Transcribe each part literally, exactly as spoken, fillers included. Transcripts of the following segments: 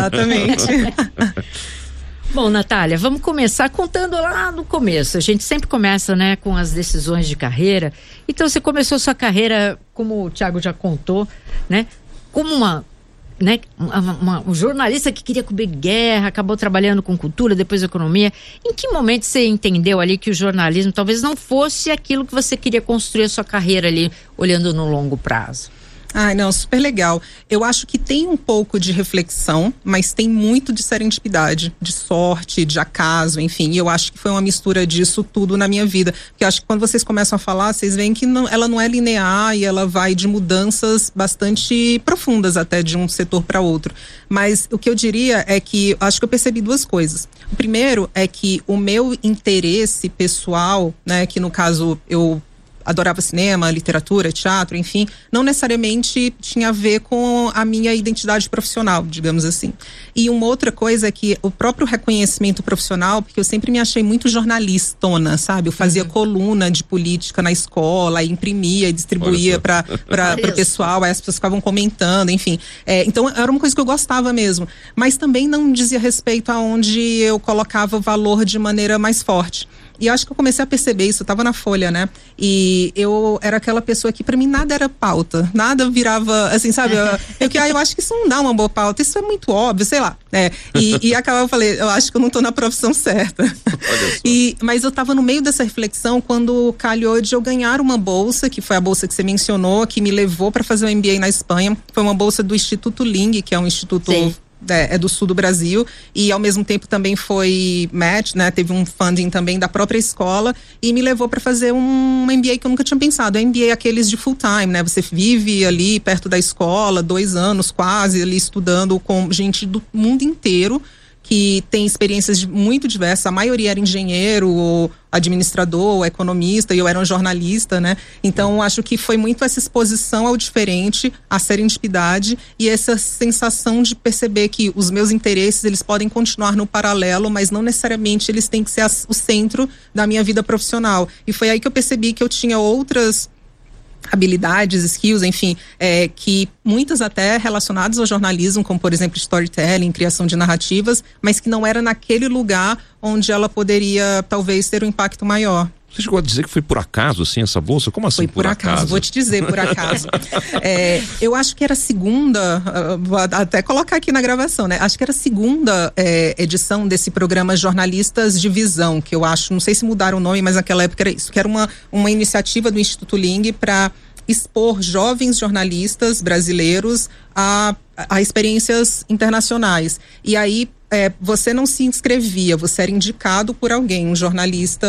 Exatamente. Bom, Natália, vamos começar contando lá no começo. A gente sempre começa, né, com as decisões de carreira. Então, você começou sua carreira, como o Thiago já contou, né, como uma, né, uma, uma, um jornalista que queria cobrir guerra, acabou trabalhando com cultura, depois economia. Em que momento você entendeu ali que o jornalismo talvez não fosse aquilo que você queria construir a sua carreira ali, olhando no longo prazo? Ai, não, super legal. Eu acho que tem um pouco de reflexão, mas tem muito de serendipidade, de sorte, de acaso, enfim. E eu acho que foi uma mistura disso tudo na minha vida. Porque eu acho que quando vocês começam a falar, vocês veem que não, ela não é linear e ela vai de mudanças bastante profundas até de um setor para outro. Mas o que eu diria é que, acho que eu percebi duas coisas. O primeiro é que o meu interesse pessoal, né, que no caso eu adorava cinema, literatura, teatro, enfim, não necessariamente tinha a ver com a minha identidade profissional, digamos assim. E uma outra coisa é que o próprio reconhecimento profissional, porque eu sempre me achei muito jornalistona, sabe? Eu fazia uhum. coluna de política na escola, e imprimia e distribuía para o pessoal, aí as pessoas ficavam comentando, enfim. É, então era uma coisa que eu gostava mesmo, mas também não dizia respeito aonde eu colocava o valor de maneira mais forte. E eu acho que eu comecei a perceber isso, eu tava na Folha, né? E eu era aquela pessoa que pra mim nada era pauta, nada virava, assim, sabe? Eu, eu que, ah, eu acho que isso não dá uma boa pauta, isso é muito óbvio, sei lá, né? E, e acabava, eu falei, eu acho que eu não tô na profissão certa. E, mas eu tava no meio dessa reflexão quando calhou de eu ganhar uma bolsa, que foi a bolsa que você mencionou, que me levou para fazer o M B A na Espanha. Foi uma bolsa do Instituto Ling, que é um instituto... Sim. É, é do sul do Brasil, e ao mesmo tempo também foi match, né? Teve um funding também da própria escola e me levou para fazer um M B A que eu nunca tinha pensado. M B A aqueles de full time, né? Você vive ali perto da escola, dois anos quase ali estudando com gente do mundo inteiro que tem experiências muito diversas. A maioria era engenheiro, ou administrador, ou economista, e eu era um jornalista, né? Então, acho que foi muito essa exposição ao diferente, a serendipidade e essa sensação de perceber que os meus interesses, eles podem continuar no paralelo, mas não necessariamente eles têm que ser o centro da minha vida profissional. E foi aí que eu percebi que eu tinha outras habilidades, skills, enfim, é, que muitas até relacionadas ao jornalismo, como por exemplo storytelling, criação de narrativas, mas que não era naquele lugar onde ela poderia talvez ter um impacto maior. Você chegou a dizer que foi por acaso, assim, essa bolsa? Como assim foi por, por acaso? acaso? Vou te dizer, por acaso. é, eu acho que era a segunda, uh, vou até colocar aqui na gravação, né? Acho que era a segunda é, edição desse programa Jornalistas de Visão, que eu acho, não sei se mudaram o nome, mas naquela época era isso, que era uma, uma iniciativa do Instituto Ling para expor jovens jornalistas brasileiros a, a experiências internacionais. E aí, é, você não se inscrevia, você era indicado por alguém, um jornalista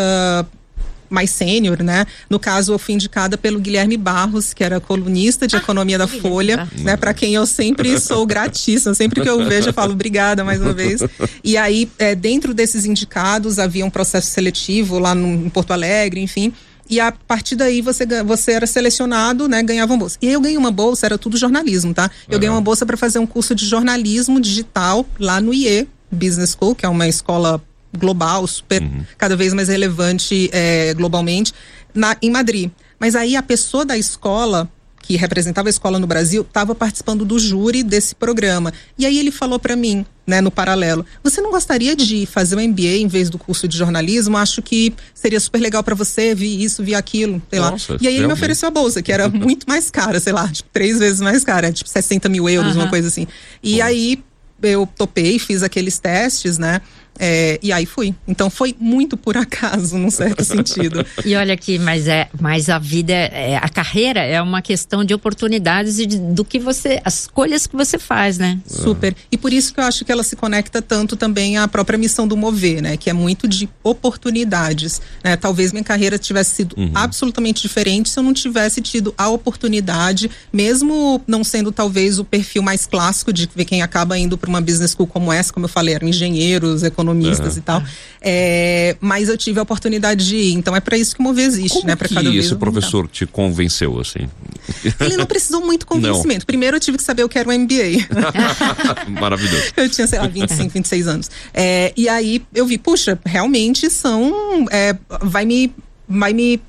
mais sênior, né? No caso, eu fui indicada pelo Guilherme Barros, que era colunista de ah, economia da Folha, né? Para quem eu sempre sou gratíssima, sempre que eu vejo eu falo obrigada mais uma vez. E aí, é, dentro desses indicados, havia um processo seletivo lá no, em Porto Alegre, enfim. E a partir daí você, você era selecionado, né? Ganhava uma bolsa. E aí eu ganhei uma bolsa, era tudo jornalismo, tá? Eu uhum. ganhei uma bolsa para fazer um curso de jornalismo digital lá no I E Business School, que é uma escola global, super, uhum. cada vez mais relevante é, globalmente, na, em Madrid. Mas aí a pessoa da escola, que representava a escola no Brasil, estava participando do júri desse programa. E aí ele falou para mim, né, no paralelo, você não gostaria de fazer um M B A em vez do curso de jornalismo? Acho que seria super legal para você, vi isso, vi aquilo, sei Nossa, lá. E aí ele me ofereceu a bolsa, que era muito mais cara, sei lá, tipo, três vezes mais cara, tipo sessenta mil euros, uhum. uma coisa assim. E Nossa. aí eu topei, fiz aqueles testes, né? É, e aí fui. Então foi muito por acaso, num certo sentido. E olha aqui, mas é, mas a vida, é, a carreira é uma questão de oportunidades e de, do que você, as escolhas que você faz, né? Super. E por isso que eu acho que ela se conecta tanto também à própria missão do Mover, né? Que é muito de oportunidades, né? Talvez minha carreira tivesse sido uhum. absolutamente diferente se eu não tivesse tido a oportunidade, mesmo não sendo talvez o perfil mais clássico de ver quem acaba indo para uma business school como essa, como eu falei, eram engenheiros, economistas, economistas uhum. e tal, é, mas eu tive a oportunidade de ir, então é para isso que o Mover existe, Como né? Pra que cada vez esse professor te convenceu, assim? Ele não precisou muito convencimento. Não. Primeiro eu tive que saber o que era o M B A. Maravilhoso. Eu tinha, sei lá, vinte e cinco, vinte e seis anos. É, e aí eu vi, puxa, realmente são, é, vai me, vai me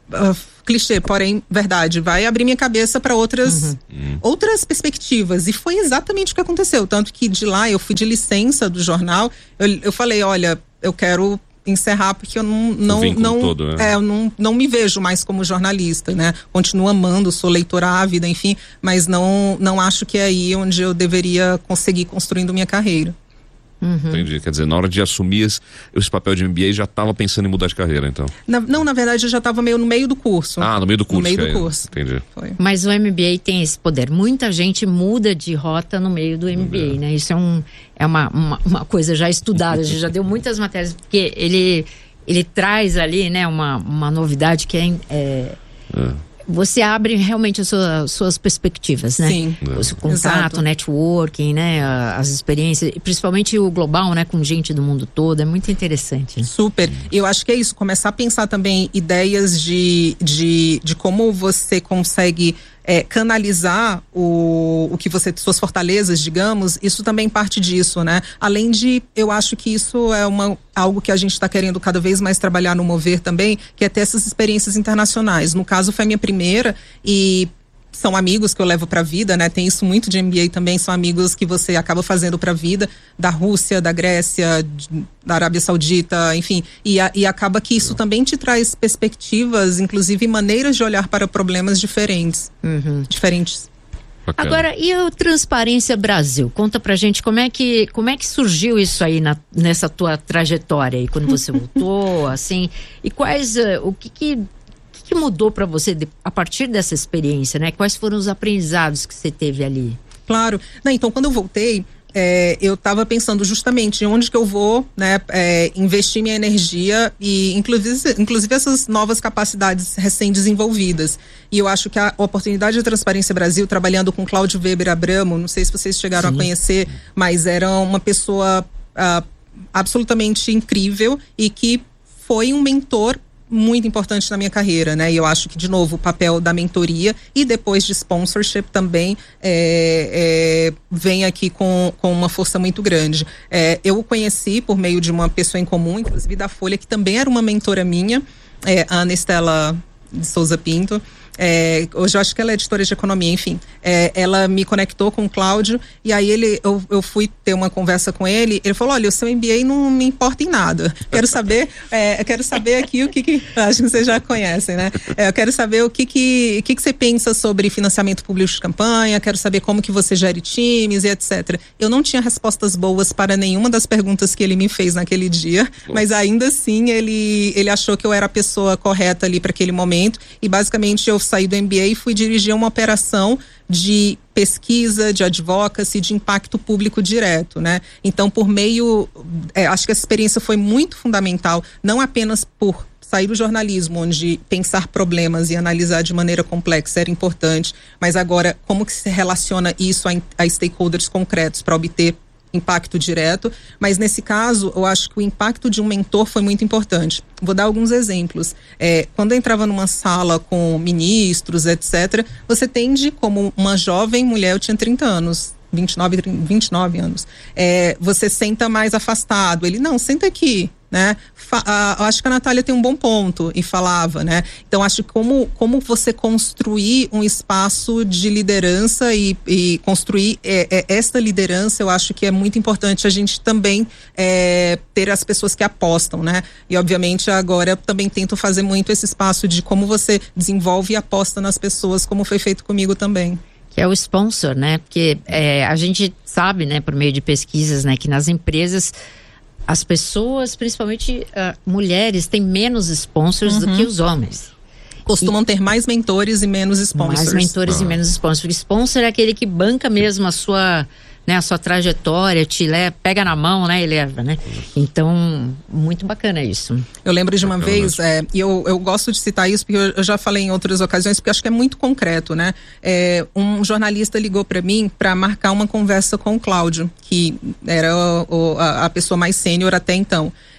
uh, clichê, porém verdade, vai abrir minha cabeça para outras, uhum. outras perspectivas. E foi exatamente o que aconteceu. Tanto que de lá eu fui de licença do jornal, eu, eu falei, olha, eu quero encerrar porque eu não não não, todo, né? é, eu não não me vejo mais como jornalista, né? Continuo amando, sou leitora ávida, enfim, mas não não acho que é aí onde eu deveria conseguir construindo minha carreira. Uhum. Entendi, quer dizer, na hora de assumir esse, esse papel de M B A já estava pensando em mudar de carreira, então? Na, não, na verdade eu já estava meio no meio do curso. Ah, no meio do curso. No meio do é, curso. Entendi. Foi. Mas o M B A tem esse poder. Muita gente muda de rota no meio do M B A, uhum. né? Isso é, um, é uma, uma, uma coisa já estudada, a gente já deu muitas matérias, porque ele, ele traz ali, né, uma, uma novidade que é... é, é. Você abre realmente as suas, suas perspectivas, né? Sim. O seu contato, exato. Networking, né? As experiências, principalmente o global, né? Com gente do mundo todo, é muito interessante. Super. Eu acho que é isso, começar a pensar também ideias de, de, de como você consegue é, canalizar o, o que você, suas fortalezas, digamos, isso também parte disso, né? Além de, eu acho que isso é uma, algo que a gente está querendo cada vez mais trabalhar no Mover também, que é ter essas experiências internacionais. No caso, foi a minha primeira e são amigos que eu levo para a vida, né? Tem isso muito de M B A também, são amigos que você acaba fazendo para a vida, da Rússia, da Grécia, de, da Arábia Saudita, enfim, e, a, e acaba que isso também te traz perspectivas, inclusive maneiras de olhar para problemas diferentes, uhum. diferentes. Bacana. Agora, e a Transparência Brasil? Conta pra gente como é que, como é que surgiu isso aí na, nessa tua trajetória aí, quando você voltou, assim, e quais, uh, o que que O que mudou para você de, a partir dessa experiência, né? Quais foram os aprendizados que você teve ali? Claro. Não, então, quando eu voltei, é, eu estava pensando justamente em onde que eu vou, né, é, investir minha energia e inclusive, inclusive essas novas capacidades recém-desenvolvidas. E eu acho que a oportunidade da Transparência Brasil, trabalhando com Cláudio Weber Abramo, não sei se vocês chegaram Sim. a conhecer, mas era uma pessoa uh, absolutamente incrível e que foi um mentor muito importante na minha carreira, né? E eu acho que, de novo, o papel da mentoria e depois de sponsorship também é, é, vem aqui com, com uma força muito grande. É, eu o conheci por meio de uma pessoa em comum, inclusive da Folha, que também era uma mentora minha, é, a Ana Estela de Souza Pinto. É, hoje eu acho que ela é editora de economia, enfim. É, ela me conectou com o Cláudio e aí ele, eu, eu fui ter uma conversa com ele. Ele falou: olha, o seu M B A não me importa em nada. Quero saber, é, eu quero saber aqui o que, que acho que vocês já conhecem, né? É, eu quero saber o que que, que que você pensa sobre financiamento público de campanha. Quero saber como que você gere times e etcétera. Eu não tinha respostas boas para nenhuma das perguntas que ele me fez naquele dia, mas ainda assim ele, ele achou que eu era a pessoa correta ali para aquele momento e basicamente eu saí do M B A e fui dirigir uma operação de pesquisa, de advocacy, de impacto público direto, né? Então, por meio, é, acho que essa experiência foi muito fundamental, não apenas por sair do jornalismo, onde pensar problemas e analisar de maneira complexa era importante, mas agora, como que se relaciona isso a, a stakeholders concretos para obter impacto direto, mas nesse caso eu acho que o impacto de um mentor foi muito importante. Vou dar alguns exemplos. É, quando eu entrava numa sala com ministros, etcétera, você tende como uma jovem mulher, eu tinha trinta anos, vinte e nove, vinte e nove anos, é, você senta mais afastado. Ele, não, senta aqui, né? Fa- a, acho que a Natália tem um bom ponto e falava, né? Então acho que como, como você construir um espaço de liderança e, e construir é, é, esta liderança, eu acho que é muito importante a gente também é, ter as pessoas que apostam, né? E obviamente agora eu também tento fazer muito esse espaço de como você desenvolve e aposta nas pessoas, como foi feito comigo também. Que é o sponsor, né? Porque é, a gente sabe, né, por meio de pesquisas, né, que nas empresas as pessoas, principalmente uh, mulheres, têm menos sponsors uhum. do que os homens. Costumam e, ter mais mentores e menos sponsors. Mais mentores ah. e menos sponsors. Porque sponsor é aquele que banca mesmo a sua, né, a sua trajetória, te leva, pega na mão, né, e leva, né? Então, muito bacana isso. Eu lembro de uma bacana. vez, é, e eu, eu gosto de citar isso porque eu, eu já falei em outras ocasiões, porque acho que é muito concreto, né? É, um jornalista ligou para mim para marcar uma conversa com o Cláudio, que era o, a, a pessoa mais sênior até então.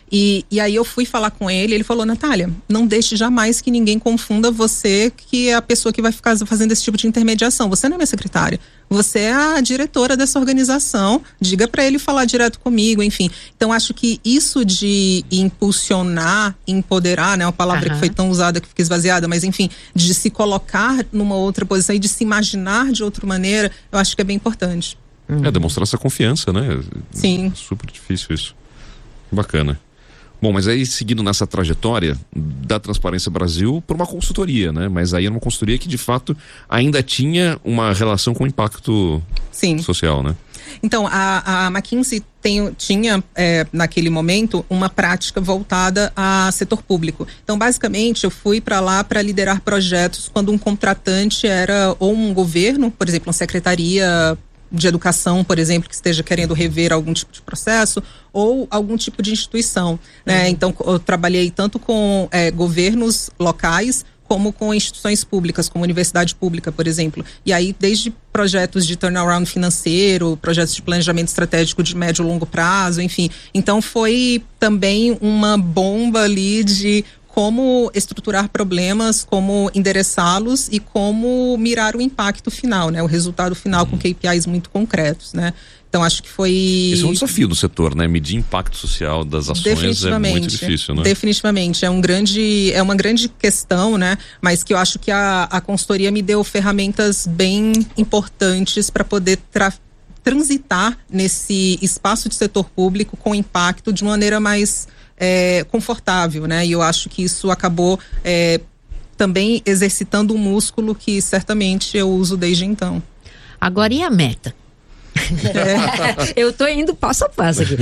E, e aí eu fui falar com ele, ele falou, Natália, não deixe jamais que ninguém confunda você que é a pessoa que vai ficar fazendo esse tipo de intermediação. Você não é minha secretária, você é a diretora dessa organização, diga para ele falar direto comigo, enfim. Então acho que isso de impulsionar, empoderar, né, uma palavra uhum. que foi tão usada que fica esvaziada, mas enfim, de se colocar numa outra posição e de se imaginar de outra maneira, eu acho que é bem importante. Uhum. É, demonstrar essa confiança, né? Sim. É super difícil isso. Bacana. Bom, mas aí seguindo nessa trajetória da Transparência Brasil por uma consultoria, né? Mas aí é uma consultoria que de fato ainda tinha uma relação com o impacto Sim. social, né? Então, a, a McKinsey tem, tinha, é, naquele momento, uma prática voltada a setor público. Então, basicamente, eu fui para lá para liderar projetos quando um contratante era ou um governo, por exemplo, uma secretaria de educação, por exemplo, que esteja querendo rever algum tipo de processo, ou algum tipo de instituição, né? Uhum. Então, eu trabalhei tanto com é, governos locais, como com instituições públicas, como universidade pública, por exemplo. E aí, desde projetos de turnaround financeiro, projetos de planejamento estratégico de médio e longo prazo, enfim. Então, foi também uma bomba ali de como estruturar problemas, como endereçá-los e como mirar o impacto final, né? O resultado final com K P Is muito concretos, né? Então, acho que foi... Esse é um desafio do setor, né? Medir impacto social das ações é muito difícil, né? Definitivamente. É, um grande, é uma grande questão, né? Mas que eu acho que a, a consultoria me deu ferramentas bem importantes para poder tra- transitar nesse espaço de setor público com impacto de maneira mais é, confortável, né? E eu acho que isso acabou é, também exercitando um músculo que certamente eu uso desde então. Agora, e a meta? É. Eu tô indo passo a passo aqui.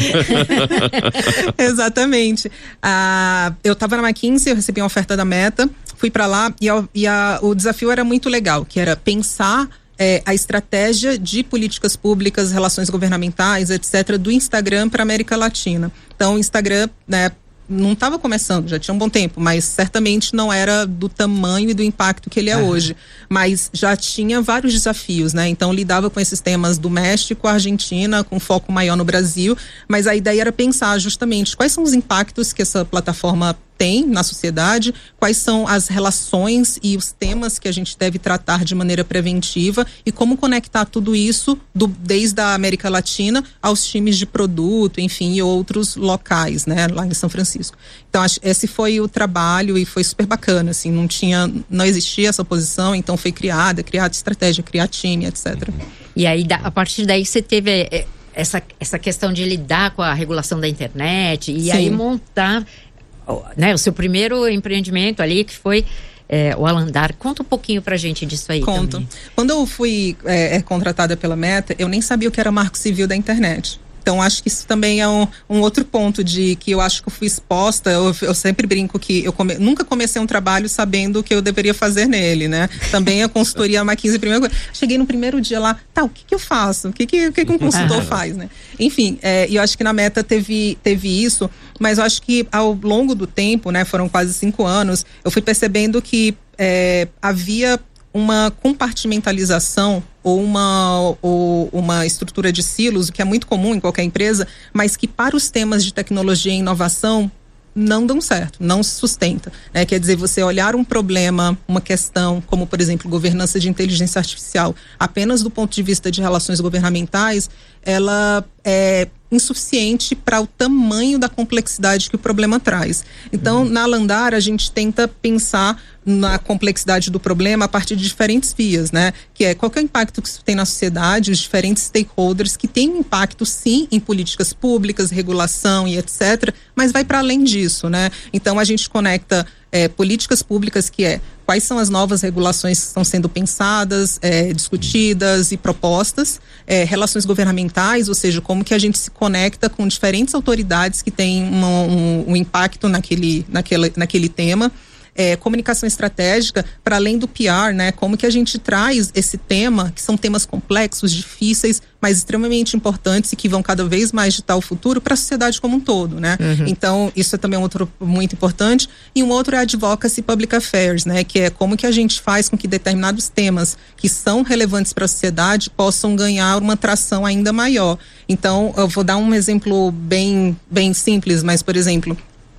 Exatamente. Ah, eu estava na McKinsey, eu recebi uma oferta da Meta, fui para lá e, a, e a, o desafio era muito legal, que era pensar é, a estratégia de políticas públicas, relações governamentais, etcétera, do Instagram para a América Latina. Então, o Instagram, né, não estava começando, já tinha um bom tempo, mas certamente não era do tamanho e do impacto que ele é uhum. hoje. Mas já tinha vários desafios, né? Então lidava com esses temas do México, Argentina, com foco maior no Brasil, mas a ideia era pensar justamente quais são os impactos que essa plataforma tem na sociedade, quais são as relações e os temas que a gente deve tratar de maneira preventiva e como conectar tudo isso do, desde a América Latina aos times de produto, enfim, e outros locais, né, lá em São Francisco. Então, acho, esse foi o trabalho e foi super bacana, assim, não tinha, não existia essa posição, então foi criada, criada estratégia, criar time, etcétera. E aí, a partir daí você teve essa, essa questão de lidar com a regulação da internet e Sim. aí montar... Né, o seu primeiro empreendimento ali, que foi é, o Alandar. Conta um pouquinho pra gente disso aí. Conto. Também. Quando eu fui é, contratada pela Meta, eu nem sabia o que era marco civil da internet. Então, acho que isso também é um, um outro ponto de que eu acho que eu fui exposta. Eu, eu sempre brinco que eu come, nunca comecei um trabalho sabendo o que eu deveria fazer nele, né? Também a consultoria McKinsey, primeira coisa. Cheguei no primeiro dia lá, tá, o que que eu faço? O que que, o que, que um consultor faz, né? Enfim, é, eu acho que na Meta teve, teve isso, mas eu acho que ao longo do tempo, né, foram quase cinco anos, eu fui percebendo que é, havia uma compartimentalização ou uma, ou uma estrutura de silos, o que é muito comum em qualquer empresa, mas que para os temas de tecnologia e inovação não dão certo, não se sustenta, né? Quer dizer, você olhar um problema, uma questão, como por exemplo, governança de inteligência artificial, apenas do ponto de vista de relações governamentais, ela é insuficiente para o tamanho da complexidade que o problema traz. Então, uhum. na Alandar, a gente tenta pensar na complexidade do problema a partir de diferentes vias, né? Que é qual que é o impacto que isso tem na sociedade, os diferentes stakeholders que têm um impacto, sim, em políticas públicas, regulação e etcétera, mas vai para além disso, né? Então, a gente conecta é, políticas públicas, que é quais são as novas regulações que estão sendo pensadas, é, discutidas e propostas, é, relações governamentais, ou seja, como que a gente se conecta com diferentes autoridades que têm uma, um, um impacto naquele, naquele, naquele tema, é, comunicação estratégica, para além do P R, né? Como que a gente traz esse tema, que são temas complexos, difíceis, mas extremamente importantes e que vão cada vez mais ditar o futuro para a sociedade como um todo, né? Uhum. Então, isso é também um outro muito importante. E um outro é Advocacy Public Affairs, né? Que é como que a gente faz com que determinados temas que são relevantes para a sociedade possam ganhar uma tração ainda maior. Então, eu vou dar um exemplo bem, bem simples, mas, por exemplo,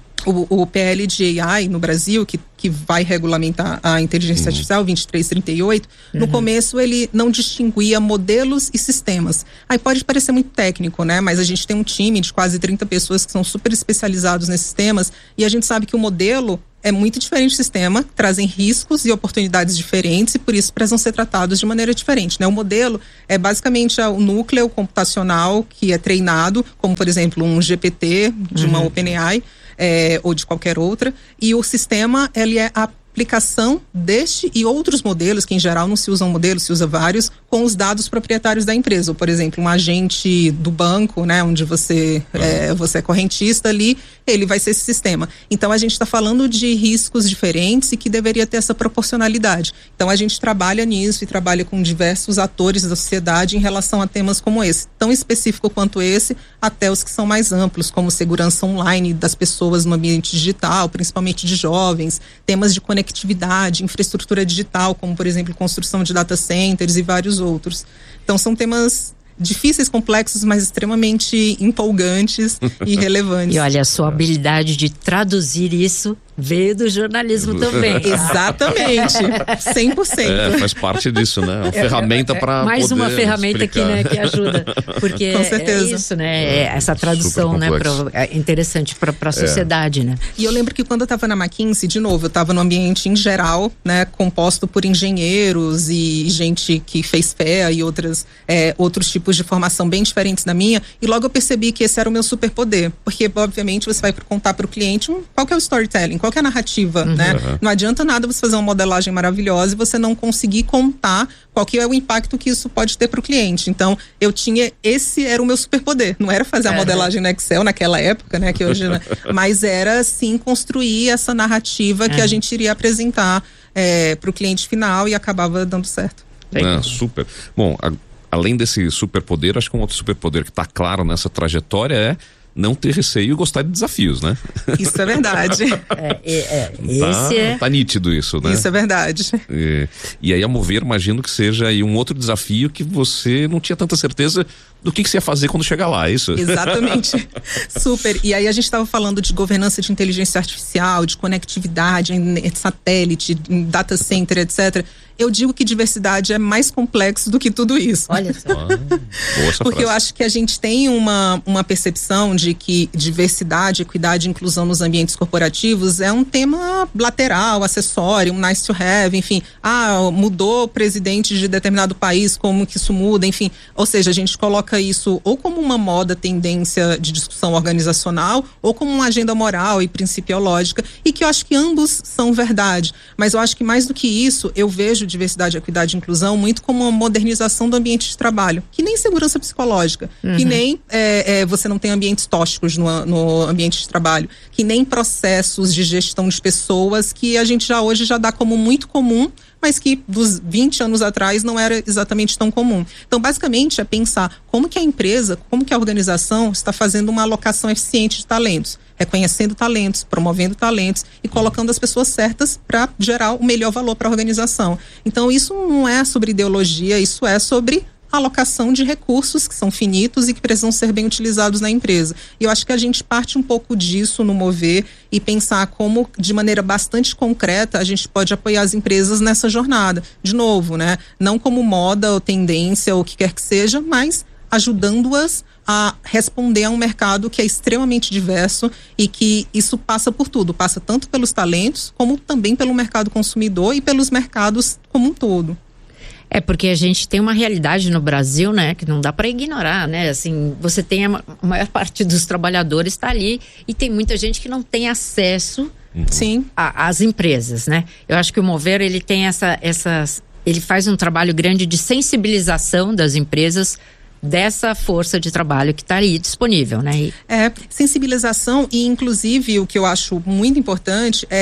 o, o P L de A I no Brasil, que, que vai regulamentar a inteligência uhum. artificial, vinte e três trinta e oito, uhum. no começo ele não distinguia modelos e sistemas. Aí pode parecer muito técnico, né? Mas a gente tem um time de quase trinta pessoas que são super especializados nesses temas, e a gente sabe que o modelo é muito diferente do sistema, trazem riscos e oportunidades diferentes e por isso precisam ser tratados de maneira diferente, né? O modelo é basicamente o núcleo computacional que é treinado, como por exemplo um G P T de uma uhum. OpenAI, é, ou de qualquer outra, e o sistema ele é a aplicação deste e outros modelos, que em geral não se usam modelos, se usa vários, com os dados proprietários da empresa. Ou, por exemplo, um agente do banco, né, onde você, uhum. é, você é correntista ali, ele vai ser esse sistema. Então, a gente está falando de riscos diferentes e que deveria ter essa proporcionalidade. Então, a gente trabalha nisso e trabalha com diversos atores da sociedade em relação a temas como esse, tão específico quanto esse, até os que são mais amplos, como segurança online das pessoas no ambiente digital, principalmente de jovens, temas de conectividade, conectividade, infraestrutura digital, como por exemplo construção de data centers e vários outros. Então são temas difíceis, complexos, mas extremamente empolgantes e relevantes. E olha, a sua habilidade de traduzir isso veio do jornalismo também. Exatamente, cem por cento. É, faz parte disso, né? Uma é, ferramenta é, para mais uma ferramenta explicar. aqui, né, que ajuda, porque com certeza. É isso, né? É essa tradução, né, pra, é interessante para a sociedade, é. né? E eu lembro que quando eu estava na McKinsey, de novo, eu estava no ambiente em geral, né, composto por engenheiros e gente que fez F E A e outras, é, outros tipos de formação bem diferentes da minha, e logo eu percebi que esse era o meu superpoder, porque obviamente você vai contar para o cliente um, qual que é o storytelling, qual que é a narrativa, uhum. né? Uhum. Não adianta nada você fazer uma modelagem maravilhosa e você não conseguir contar qual que é o impacto que isso pode ter para o cliente. Então, eu tinha, esse era o meu superpoder, não era fazer a uhum. modelagem no Excel naquela época, né, que hoje, né? Mas era sim construir essa narrativa uhum. que a gente iria apresentar é, para o cliente final e acabava dando certo. Ah, super. Bom, a, além desse superpoder, acho que um outro superpoder que está claro nessa trajetória é não ter receio e gostar de desafios, né? Isso é verdade. é, é, é, tá, esse é... tá nítido isso, né? Isso é verdade. E, e aí a Mover, imagino que seja aí um outro desafio que você não tinha tanta certeza do que, que você ia fazer quando chegar lá, é isso? Exatamente. Super. E aí a gente estava falando de governança de inteligência artificial, de conectividade, em satélite, em data center, etcétera. Eu digo que diversidade é mais complexo do que tudo isso. Olha só. Ah, boa essa Porque frase. eu acho que a gente tem uma, uma percepção de que diversidade, equidade e inclusão nos ambientes corporativos é um tema lateral, acessório, um nice to have, enfim. Ah, mudou o presidente de determinado país, como que isso muda, enfim. Ou seja, a gente coloca isso ou como uma moda, tendência de discussão organizacional, ou como uma agenda moral e principiológica, e que eu acho que ambos são verdade. Mas eu acho que mais do que isso, eu vejo diversidade, equidade e inclusão muito como uma modernização do ambiente de trabalho, que nem segurança psicológica, uhum. que nem é, é, você não tem ambientes tóxicos no, no ambiente de trabalho, que nem processos de gestão de pessoas que a gente já hoje já dá como muito comum, mas que dos vinte anos atrás não era exatamente tão comum. Então, basicamente, é pensar como que a empresa, como que a organização está fazendo uma alocação eficiente de talentos, reconhecendo talentos, promovendo talentos e colocando as pessoas certas para gerar o melhor valor para a organização. Então, isso não é sobre ideologia, isso é sobre alocação de recursos que são finitos e que precisam ser bem utilizados na empresa. E eu acho que a gente parte um pouco disso no Mover e pensar como, de maneira bastante concreta, a gente pode apoiar as empresas nessa jornada. De novo, né? Não como moda ou tendência ou o que quer que seja, mas ajudando-as a responder a um mercado que é extremamente diverso e que isso passa por tudo, passa tanto pelos talentos como também pelo mercado consumidor e pelos mercados como um todo. É porque a gente tem uma realidade no Brasil, né, que não dá para ignorar, né? Assim, você tem a, a maior parte dos trabalhadores está ali e tem muita gente que não tem acesso, sim, às empresas, né? Eu acho que o Mover, ele tem essa, essas, ele faz um trabalho grande de sensibilização das empresas dessa força de trabalho que está aí disponível, né? E... É, sensibilização e inclusive o que eu acho muito importante é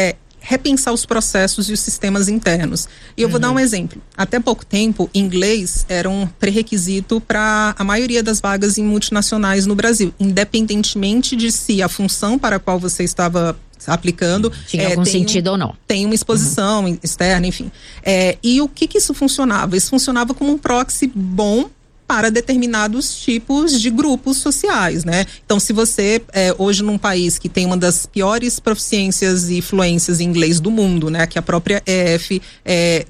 repensar os processos e os sistemas internos. E eu vou uhum. dar um exemplo. Até pouco tempo, inglês era um pré-requisito para a maioria das vagas em multinacionais no Brasil, independentemente de se a função para a qual você estava aplicando tinha é, algum sentido um, ou não. Tem uma exposição uhum. externa, enfim. É, e o que que isso funcionava? Isso funcionava como um proxy bom para determinados tipos de grupos sociais, né? Então, se você, é, hoje num país que tem uma das piores proficiências e fluências em inglês do mundo, né? Que a própria E F é,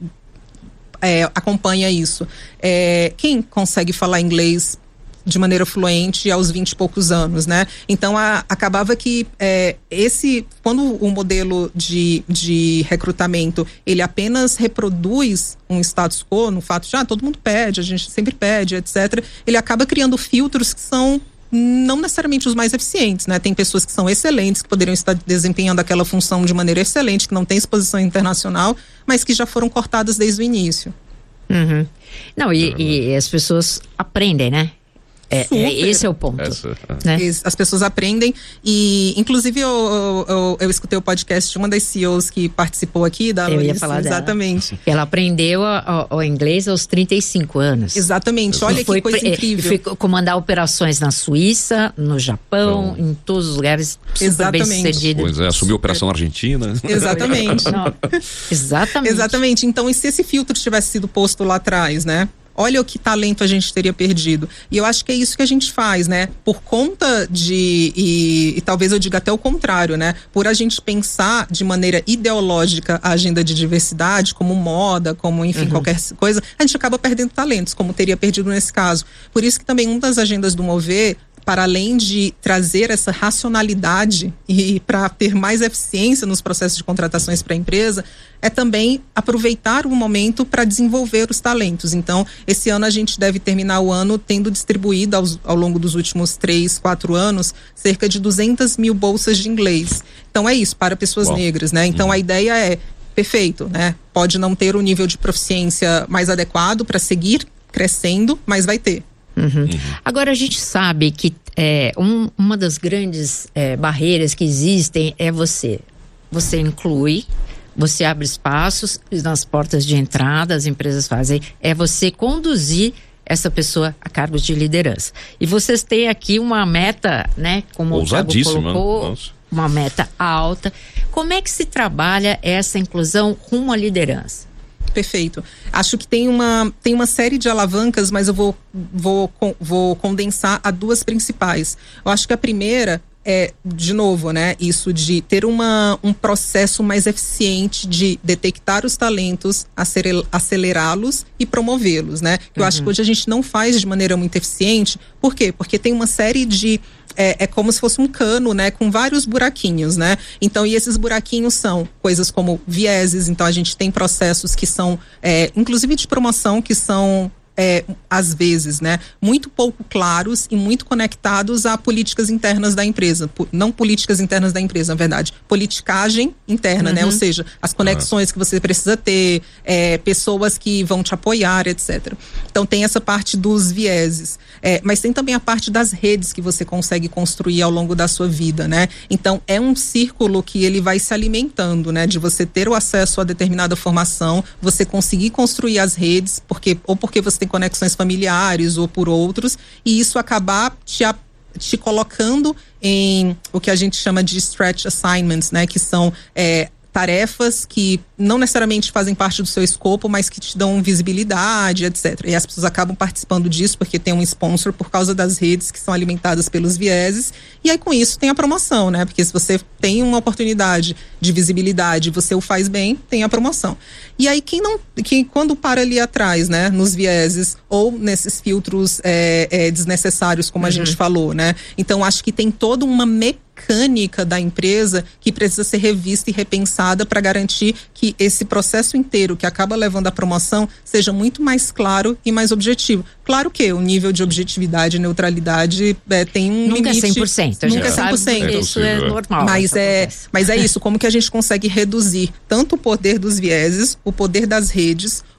é, acompanha isso. É, quem consegue falar inglês de maneira fluente aos vinte e poucos anos, né? Então, a, acabava que é, esse, quando o modelo de, de recrutamento, ele apenas reproduz um status quo, no fato de, ah, todo mundo pede, a gente sempre pede, etcétera, ele acaba criando filtros que são não necessariamente os mais eficientes, né? Tem pessoas que são excelentes, que poderiam estar desempenhando aquela função de maneira excelente, que não tem exposição internacional, mas que já foram cortadas desde o início. Uhum. Não, e, e as pessoas aprendem, né? É, é, esse é o ponto. Essa, é. Né? As pessoas aprendem e, inclusive, eu, eu, eu, eu escutei o podcast de uma das C E Os que participou aqui, da Eu ia falar dela. Exatamente. Ela aprendeu o inglês aos trinta e cinco anos. Exatamente. Olha que foi, coisa incrível. Foi comandar operações na Suíça, no Japão, então, em todos os lugares, super Exatamente. bem sucedido. Pois é, assumiu a operação na Argentina. Exatamente. Não, exatamente. Exatamente. Então, e se esse filtro tivesse sido posto lá atrás, né? Olha o que talento a gente teria perdido. E eu acho que é isso que a gente faz, né? Por conta de, e, e talvez eu diga até o contrário, né? Por a gente pensar de maneira ideológica a agenda de diversidade, como moda, como, enfim, uhum. qualquer coisa, a gente acaba perdendo talentos, como teria perdido nesse caso. Por isso que também uma das agendas do Mover, para além de trazer essa racionalidade e para ter mais eficiência nos processos de contratações para a empresa, é também aproveitar o momento para desenvolver os talentos. Então, esse ano a gente deve terminar o ano tendo distribuído aos, ao longo dos últimos três, quatro anos, cerca de duzentas mil bolsas de inglês. Então é isso, para pessoas Uau. negras, né? Então hum. a ideia é, perfeito, né? Pode não ter o nível de proficiência mais adequado para seguir crescendo, mas vai ter. Uhum. Uhum. Agora a gente sabe que é, um, uma das grandes é, barreiras que existem é você. Você inclui, você abre espaços nas portas de entrada, as empresas fazem, é você conduzir essa pessoa a cargos de liderança. E vocês têm aqui uma meta, né? Como o Thiago colocou, Nossa. uma meta alta. Como é que se trabalha essa inclusão rumo à liderança? Perfeito. Acho que tem uma, tem uma série de alavancas, mas eu vou, vou, vou condensar a duas principais. Eu acho que a primeira é, de novo, né, isso de ter uma, um processo mais eficiente de detectar os talentos, acelerá-los e promovê-los, né? Eu uhum. acho que hoje a gente não faz de maneira muito eficiente. Por quê? Porque tem uma série de... É, é como se fosse um cano, né? Com vários buraquinhos, né? Então, e esses buraquinhos são coisas como vieses. Então, a gente tem processos que são, é, inclusive de promoção, que são... É, às vezes, né, muito pouco claros e muito conectados a políticas internas da empresa, não políticas internas da empresa, na verdade, politicagem interna, uhum. né, ou seja, as conexões que você precisa ter, é, pessoas que vão te apoiar, etcétera. Então tem essa parte dos vieses, é, mas tem também a parte das redes que você consegue construir ao longo da sua vida, né, então é um círculo que ele vai se alimentando, né, de você ter o acesso a determinada formação, você conseguir construir as redes, porque, ou porque você tem conexões familiares ou por outros, e isso acabar te, a, te colocando em o que a gente chama de stretch assignments, né, que são é, tarefas que não necessariamente fazem parte do seu escopo, mas que te dão visibilidade, etcétera. E as pessoas acabam participando disso porque tem um sponsor por causa das redes que são alimentadas pelos vieses, e aí com isso tem a promoção, né? Porque se você tem uma oportunidade de visibilidade, você o faz bem, tem a promoção. E aí quem não, quem, quando para ali atrás, né, nos vieses ou nesses filtros é, é, desnecessários, como uhum. a gente falou, né? Então acho que tem toda uma mecânica da empresa que precisa ser revista e repensada para garantir que esse processo inteiro que acaba levando à promoção seja muito mais claro e mais objetivo. Claro que o nível de objetividade e neutralidade é, tem um nunca limite. Nunca é cem por cento. Nunca é cem por cento. É isso é normal. Mas é, mas é isso, como que a gente consegue reduzir tanto o poder dos vieses, o poder das redes,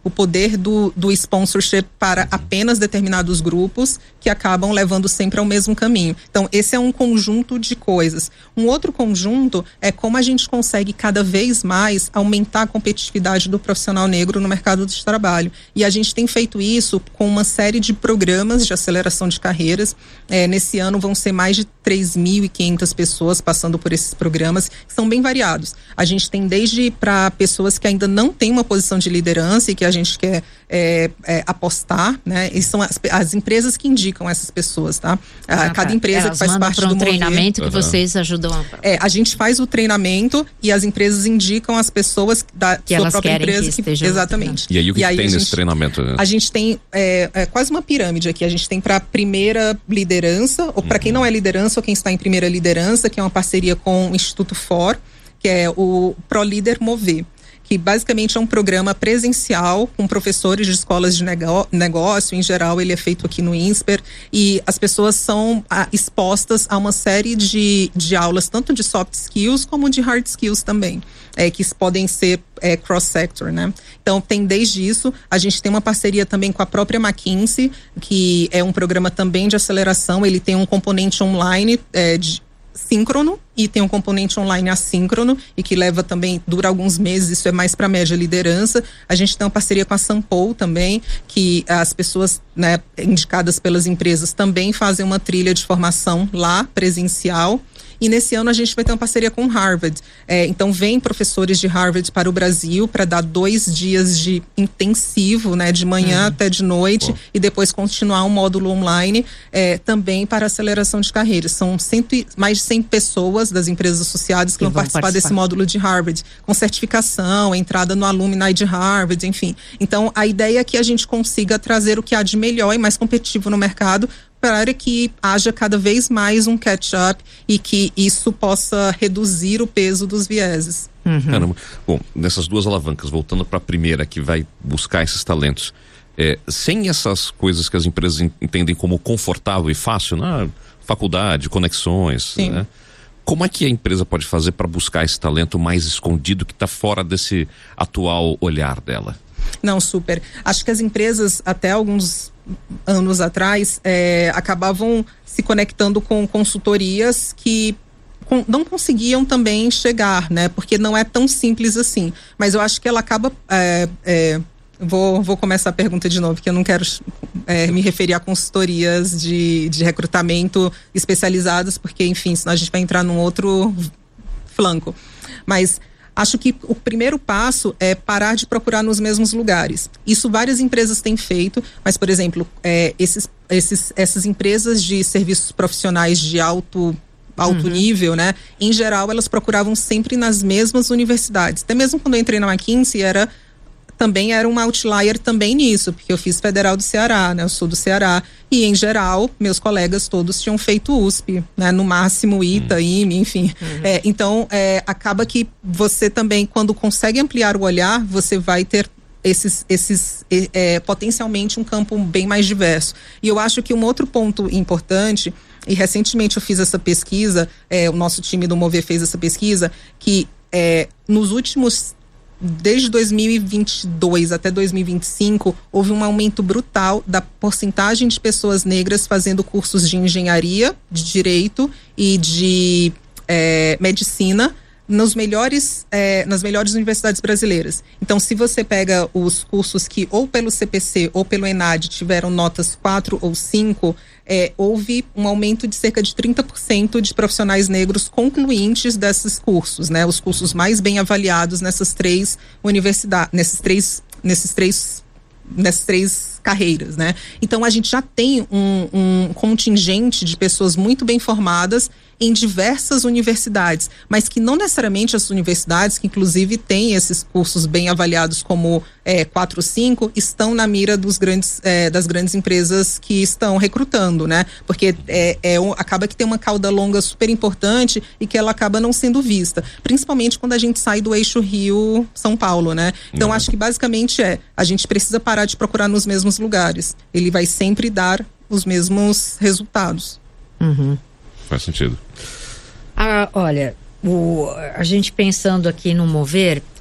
o poder do, do sponsorship para apenas determinados grupos que acabam levando sempre ao mesmo caminho. Então, esse é um conjunto de coisas. Um outro conjunto é como a gente consegue cada vez mais aumentar a competitividade do profissional negro no mercado de trabalho. E a gente tem feito isso com uma série de programas de aceleração de carreiras. É, nesse ano vão ser mais de três mil e quinhentas pessoas passando por esses programas, que são bem variados. A gente tem desde para pessoas que ainda não têm uma posição de liderança e que a gente quer é, é, apostar, né? E são as, as empresas que indicam essas pessoas, tá? Ah, Cada tá. empresa Elas que faz parte um do treinamento Mover, que vocês ajudam a... É, a gente faz o treinamento e as empresas indicam as pessoas da que sua elas própria querem empresa. que estejam exatamente. E aí o que, e que aí tem a nesse gente, treinamento? Né? A gente tem é, é, quase uma pirâmide aqui. A gente tem para primeira liderança, ou para uhum. quem não é liderança, ou quem está em primeira liderança, que é uma parceria com o Instituto For, que é o ProLíder Mover, que basicamente é um programa presencial com professores de escolas de negócio. Em geral, ele é feito aqui no INSPER, e as pessoas são a, expostas a uma série de, de aulas, tanto de soft skills como de hard skills também, é, que podem ser é, cross-sector, né? Então, tem desde isso, a gente tem uma parceria também com a própria McKinsey, que é um programa também de aceleração. Ele tem um componente online é, de síncrono e tem um componente online assíncrono, e que leva também, dura alguns meses. Isso é mais para média liderança. A gente tem uma parceria com a Sampo também, que as pessoas, né, indicadas pelas empresas também fazem uma trilha de formação lá, presencial. E nesse ano a gente vai ter uma parceria com Harvard. É, então vem professores de Harvard para o Brasil para dar dois dias de intensivo, né, de manhã uhum. até de noite, Bom. e depois continuar um módulo online é, também para aceleração de carreiras. São cento, mais de cem pessoas das empresas associadas que, que vão, vão participar, participar desse módulo de Harvard, com certificação, entrada no Alumni de Harvard, enfim. Então a ideia é que a gente consiga trazer o que há de melhor e mais competitivo no mercado, para que haja cada vez mais um catch-up e que isso possa reduzir o peso dos vieses. Uhum. Caramba. Bom, nessas duas alavancas, voltando para a primeira, que vai buscar esses talentos, é, sem essas coisas que as empresas entendem como confortável e fácil, né? Faculdade, conexões, né? Como é que a empresa pode fazer para buscar esse talento mais escondido que está fora desse atual olhar dela? Não, super. Acho que as empresas, até alguns anos atrás, é, acabavam se conectando com consultorias que com, não conseguiam também chegar, né? Porque não é tão simples assim. Mas eu acho que ela acaba... É, é, vou, vou começar a pergunta de novo, que eu não quero é, me referir a consultorias de, de recrutamento especializadas, porque, enfim, senão a gente vai entrar num outro flanco. Mas... acho que o primeiro passo é parar de procurar nos mesmos lugares. Isso várias empresas têm feito, mas, por exemplo, é, esses, esses, essas empresas de serviços profissionais de alto, alto uhum. nível, né? Em geral, elas procuravam sempre nas mesmas universidades. Até mesmo quando eu entrei na McKinsey, era... também era um outlier também nisso, porque eu fiz Federal do Ceará, né? Eu sou do Ceará, e em geral, meus colegas todos tinham feito U S P, né? No máximo I T A, I M E, enfim. Uhum. É, então, é, acaba que você também, quando consegue ampliar o olhar, você vai ter esses, esses é, potencialmente um campo bem mais diverso. E eu acho que um outro ponto importante, e recentemente eu fiz essa pesquisa, é, o nosso time do Mover fez essa pesquisa, que é, nos últimos desde dois mil e vinte e dois até dois mil e vinte e cinco, houve um aumento brutal da porcentagem de pessoas negras fazendo cursos de engenharia, de direito e de é, medicina nos melhores, é, nas melhores universidades brasileiras. Então, se você pega os cursos que ou pelo C P C ou pelo ENAD tiveram notas quatro ou cinco, é, houve um aumento de cerca de trinta por cento de profissionais negros concluintes desses cursos, né? Os cursos mais bem avaliados nessas três universidades, nesses três, nesses três, nessas três carreiras, né? Então, a gente já tem um, um contingente de pessoas muito bem formadas em diversas universidades, mas que não necessariamente as universidades, que inclusive têm esses cursos bem avaliados como é, quatro ou cinco, estão na mira dos grandes, é, das grandes empresas que estão recrutando, né? Porque é, é, acaba que tem uma cauda longa super importante e que ela acaba não sendo vista, principalmente quando a gente sai do eixo Rio-São Paulo, né? Então, acho que basicamente é, a gente precisa parar de procurar nos mesmos lugares. Ele vai sempre dar os mesmos resultados. Uhum. Faz sentido. Ah, olha, o, a gente pensando aqui no Mover,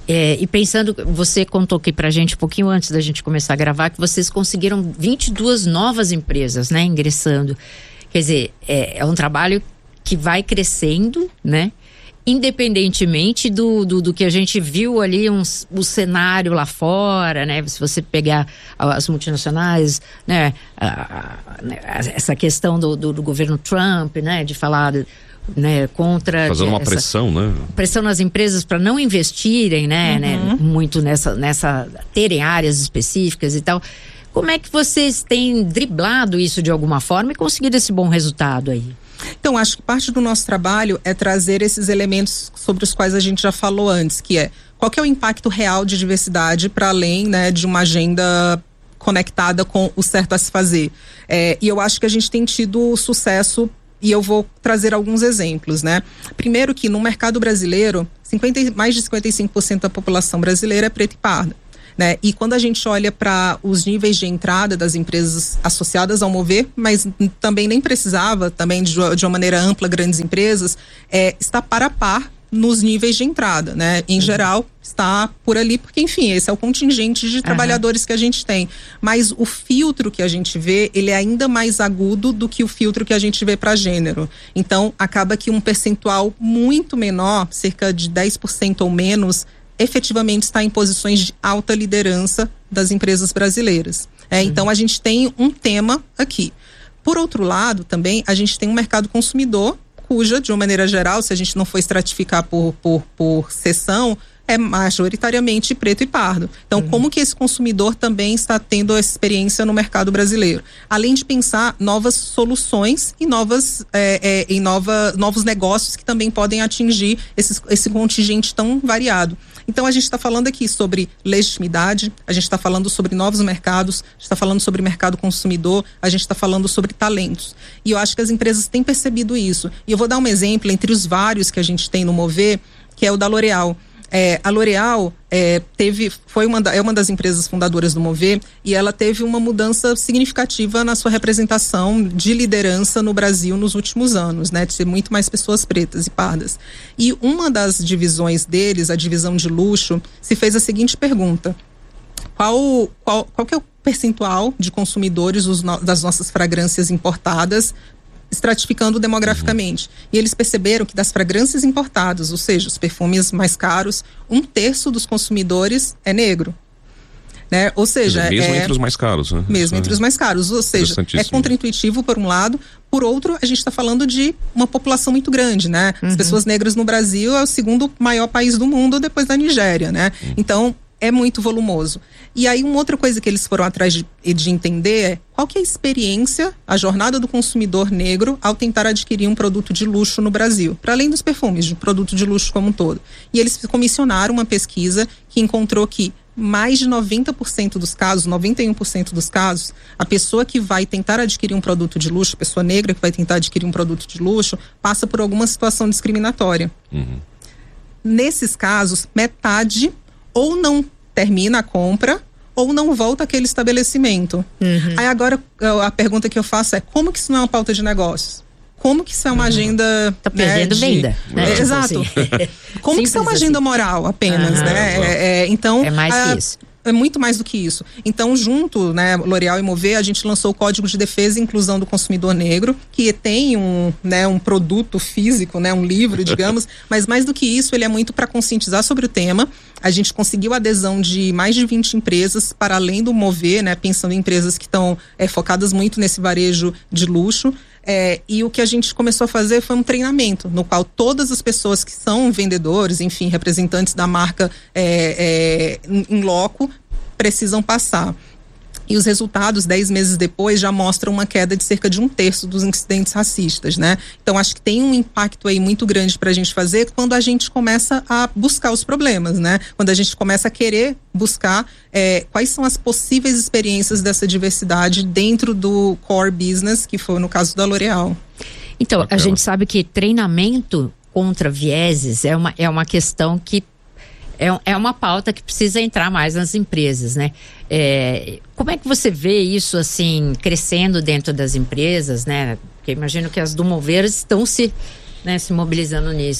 É, e pensando, você contou aqui pra gente um pouquinho antes da gente começar a gravar que vocês conseguiram vinte e duas novas empresas, né, ingressando. Quer dizer, é, é um trabalho que vai crescendo, né? Independentemente do, do, do que a gente viu ali, um, o cenário lá fora, né? Se você pegar as multinacionais, né? A, a, essa questão do, do, do governo Trump, né? De falar... Né, contra fazendo uma essa, pressão, né? Pressão nas empresas para não investirem, né, uhum. né, muito nessa, nessa, terem áreas específicas e tal. Como é que vocês têm driblado isso de alguma forma e conseguido esse bom resultado aí? Então, acho que parte do nosso trabalho é trazer esses elementos sobre os quais a gente já falou antes, que é qual que é o impacto real de diversidade para além, né, de uma agenda conectada com o certo a se fazer. É, e eu acho que a gente tem tido sucesso. E eu vou trazer alguns exemplos, né? Primeiro que no mercado brasileiro, cinquenta, mais de cinquenta e cinco por cento da população brasileira é preta e parda, né? E quando a gente olha para os níveis de entrada das empresas associadas ao Mover, mas também nem precisava, também de, de uma maneira ampla, grandes empresas, é, está para a par nos níveis de entrada, né? Em uhum. geral, está por ali, porque, enfim, esse é o contingente de trabalhadores uhum. que a gente tem. Mas o filtro que a gente vê, ele é ainda mais agudo do que o filtro que a gente vê para gênero. Então, acaba que um percentual muito menor, cerca de dez por cento ou menos, efetivamente está em posições de alta liderança das empresas brasileiras. É, uhum. Então, a gente tem um tema aqui. Por outro lado, também, a gente tem um mercado consumidor cuja, de uma maneira geral, se a gente não for estratificar por, por, por seção, é majoritariamente preto e pardo. Então, uhum. como que esse consumidor também está tendo essa experiência no mercado brasileiro? Além de pensar novas soluções e novas, é, é, em nova, novos negócios que também podem atingir esses, esse contingente tão variado. Então, a gente está falando aqui sobre legitimidade, a gente está falando sobre novos mercados, a gente está falando sobre mercado consumidor, a gente está falando sobre talentos. E eu acho que as empresas têm percebido isso. E eu vou dar um exemplo entre os vários que a gente tem no Mover, que é o da L'Oréal. É, a L'Oréal é, teve, foi uma, da, é uma das empresas fundadoras do Mover e ela teve uma mudança significativa na sua representação de liderança no Brasil nos últimos anos, né? De ter muito mais pessoas pretas e pardas. E uma das divisões deles, a divisão de luxo, se fez a seguinte pergunta: qual, qual, qual que é o percentual de consumidores os no, das nossas fragrâncias importadas, estratificando demograficamente. E eles perceberam que das fragrâncias importadas, ou seja, os perfumes mais caros, um terço dos consumidores é negro. Né? Ou seja, mesmo é, entre os mais caros, né? Mesmo entre os mais caros. Ou seja, é contraintuitivo por um lado, por outro, a gente está falando de uma população muito grande, né? Uhum. As pessoas negras no Brasil é o segundo maior país do mundo depois da Nigéria, né? Uhum. Então, é muito volumoso. E aí, uma outra coisa que eles foram atrás de, de entender é qual que é a experiência, a jornada do consumidor negro ao tentar adquirir um produto de luxo no Brasil, para além dos perfumes, de produto de luxo como um todo. E eles comissionaram uma pesquisa que encontrou que mais de noventa por cento dos casos, noventa e um por cento dos casos, a pessoa que vai tentar adquirir um produto de luxo, a pessoa negra que vai tentar adquirir um produto de luxo, passa por alguma situação discriminatória. Uhum. Nesses casos, metade ou não termina a compra ou não volta àquele estabelecimento. Uhum. Aí agora a pergunta que eu faço é: como que isso não é uma pauta de negócios? Como que isso é uma agenda... Tá perdendo, né, de... venda. Né? É, exato. Assim. Como que isso é uma agenda assim. Moral apenas, uhum. né? É, é, então, é mais a, que isso. É muito mais do que isso. Então, junto, né, L'Oréal e Mover, a gente lançou o Código de Defesa e Inclusão do Consumidor Negro, que tem um, né, um produto físico, né, um livro, digamos, mas mais do que isso, ele é muito para conscientizar sobre o tema. A gente conseguiu a adesão de mais de vinte empresas, para além do Mover, né, pensando em empresas que estão é, focadas muito nesse varejo de luxo. É, e o que a gente começou a fazer foi um treinamento, no qual todas as pessoas que são vendedores, enfim, representantes da marca é, é, em, em loco, precisam passar. E os resultados, dez meses depois, já mostram uma queda de cerca de um terço dos incidentes racistas, né? Então, acho que tem um impacto aí muito grande para a gente fazer quando a gente começa a buscar os problemas, né? Quando a gente começa a querer buscar é, quais são as possíveis experiências dessa diversidade dentro do core business, que foi no caso da L'Oréal. Então, a gente sabe que treinamento contra vieses é uma, é uma questão que É, é uma pauta que precisa entrar mais nas empresas, né? É, como é que você vê isso, assim, crescendo dentro das empresas, né? Porque imagino que as do Mover estão se, né, se mobilizando nisso.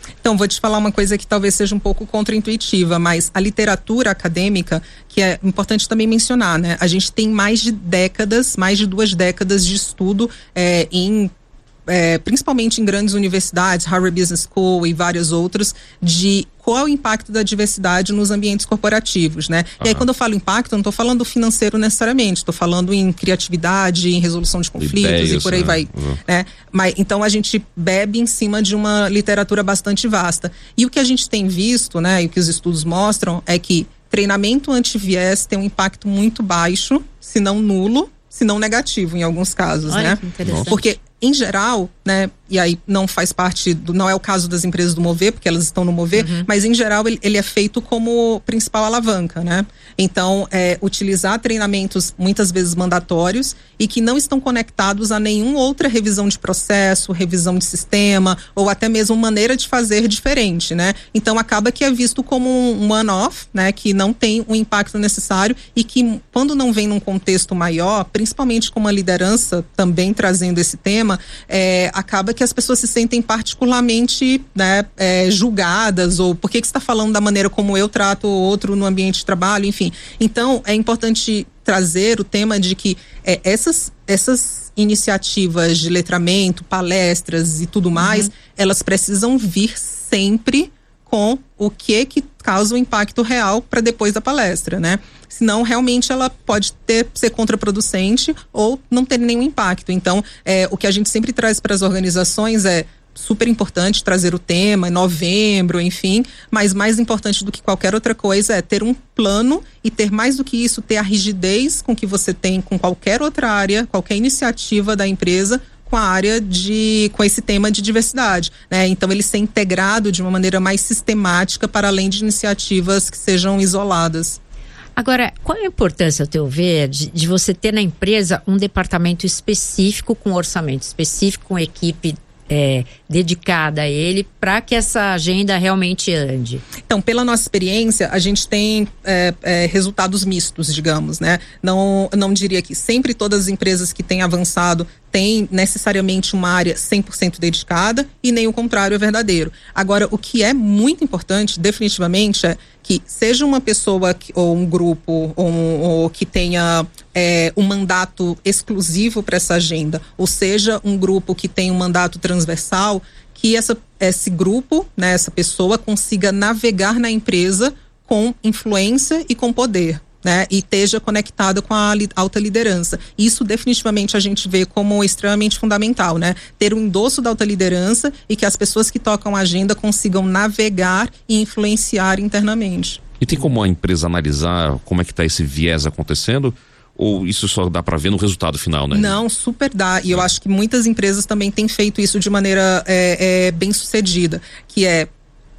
Então, vou te falar uma coisa que talvez seja um pouco contraintuitiva, mas a literatura acadêmica, que é importante também mencionar, né? A gente tem mais de décadas, mais de duas décadas de estudo é, em É, principalmente em grandes universidades, Harvard Business School e várias outras, de qual é o impacto da diversidade nos ambientes corporativos, né? Uhum. E aí, quando eu falo impacto, eu não estou falando financeiro necessariamente, estou falando em criatividade, em resolução de conflitos Ideias, e por aí né? vai. Uhum. Né? Mas, então, a gente bebe em cima de uma literatura bastante vasta. E o que a gente tem visto, né, e o que os estudos mostram, é que treinamento anti-viés tem um impacto muito baixo, se não nulo, se não negativo em alguns casos, Olha, né? Que interessante. Porque em geral, né, e aí não faz parte, do, não é o caso das empresas do Mover, porque elas estão no Mover, uhum. mas em geral ele, ele é feito como principal alavanca, né? Então, é, utilizar treinamentos muitas vezes mandatórios e que não estão conectados a nenhuma outra revisão de processo, revisão de sistema, ou até mesmo maneira de fazer diferente, né? Então, acaba que é visto como um one-off, né, que não tem o impacto necessário e que, quando não vem num contexto maior, principalmente com uma liderança também trazendo esse tema, é, acaba que as pessoas se sentem particularmente, né, é, julgadas, ou por que que você está falando da maneira como eu trato o outro no ambiente de trabalho, enfim. Então, é importante trazer o tema de que é, essas, essas iniciativas de letramento, palestras e tudo mais, uhum. elas precisam vir sempre com o que que causa o impacto real para depois da palestra, né? Senão, realmente, ela pode ter, ser contraproducente ou não ter nenhum impacto. Então, é, o que a gente sempre traz para as organizações é super importante trazer o tema em novembro, enfim, mas mais importante do que qualquer outra coisa é ter um plano e ter mais do que isso, ter a rigidez com que você tem com qualquer outra área, qualquer iniciativa da empresa, com a área de, com esse tema de diversidade, né? Então, ele ser integrado de uma maneira mais sistemática para além de iniciativas que sejam isoladas. Agora, qual é a importância, a teu ver, de, de você ter na empresa um departamento específico, com orçamento específico, com equipe É, dedicada a ele, para que essa agenda realmente ande? Então, pela nossa experiência, a gente tem é, é, resultados mistos, digamos, né? Não, não diria que sempre todas as empresas que têm avançado têm necessariamente uma área cem por cento dedicada e nem o contrário é verdadeiro. Agora, o que é muito importante, definitivamente, é que seja uma pessoa que, ou um grupo ou, ou que tenha é, um mandato exclusivo para essa agenda, ou seja, um grupo que tem um mandato transversal, que essa, esse grupo, né, essa pessoa consiga navegar na empresa com influência e com poder, né, e esteja conectada com a li, alta liderança. Isso definitivamente a gente vê como extremamente fundamental, né? Ter um endosso da alta liderança e que as pessoas que tocam a agenda consigam navegar e influenciar internamente. E tem como a empresa analisar como é que está esse viés acontecendo? Ou isso só dá para ver no resultado final, né? Não, super dá. E eu acho que muitas empresas também têm feito isso de maneira é, é, bem sucedida, que é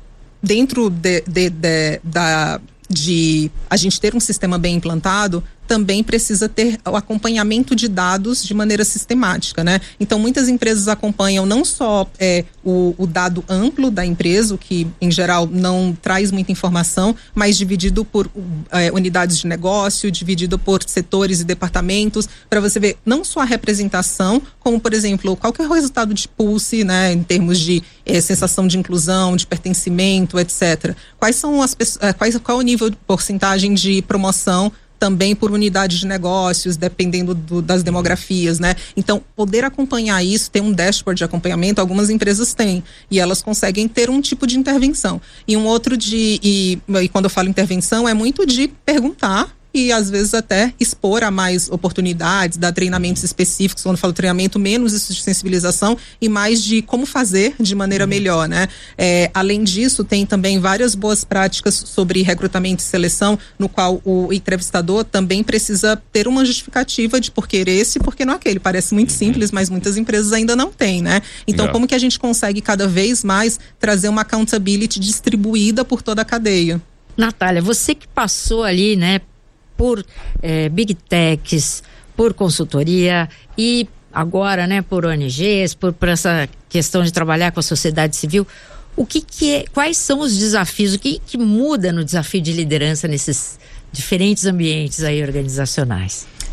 dentro de, de, de, da, de a gente ter um sistema bem implantado, também precisa ter o acompanhamento de dados de maneira sistemática, né? Então, muitas empresas acompanham não só é, o, o dado amplo da empresa, o que, em geral, não traz muita informação, mas dividido por é, unidades de negócio, dividido por setores e departamentos, para você ver não só a representação, como, por exemplo, qual que é o resultado de Pulse, né? Em termos de é, sensação de inclusão, de pertencimento, etcétera. Quais são as pessoas, quais, qual é o nível de porcentagem de promoção também por unidade de negócios, dependendo do, das demografias, né? Então, poder acompanhar isso, ter um dashboard de acompanhamento, algumas empresas têm, e elas conseguem ter um tipo de intervenção. E um outro de, e, e quando eu falo intervenção, é muito de perguntar e às vezes até expor a mais oportunidades, dar treinamentos específicos, quando eu falo treinamento, menos isso de sensibilização e mais de como fazer de maneira melhor, né? É, além disso, tem também várias boas práticas sobre recrutamento e seleção, no qual o entrevistador também precisa ter uma justificativa de por que esse e por que não aquele. Parece muito simples, mas muitas empresas ainda não têm, né? Então, yeah. como que a gente consegue cada vez mais trazer uma accountability distribuída por toda a cadeia? Natália, você que passou ali, né, por eh, Big Techs, por consultoria e agora, né, por O N Gs, por, por essa questão de trabalhar com a sociedade civil, o que que é, quais são os desafios, o que que muda no desafio de liderança nesses diferentes ambientes aí organizacionais?